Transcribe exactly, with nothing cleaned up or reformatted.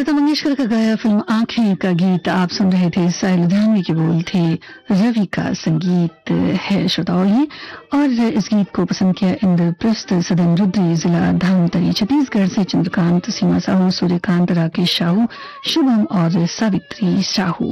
लता मंगेशकर का गाया फिल्म आंखें का गीत आप सुन रहे थे। साहिल लुधियानवी के बोल थे, रवि का संगीत है श्रोताओं ये। और इस गीत को पसंद किया इंद्रप्रस्थ सदन रुद्री, जिला धमतरी, छत्तीसगढ़ से चंद्रकांत, सीमा साहू, सूर्यकांत, राकेश साहू, शुभम और सावित्री साहू।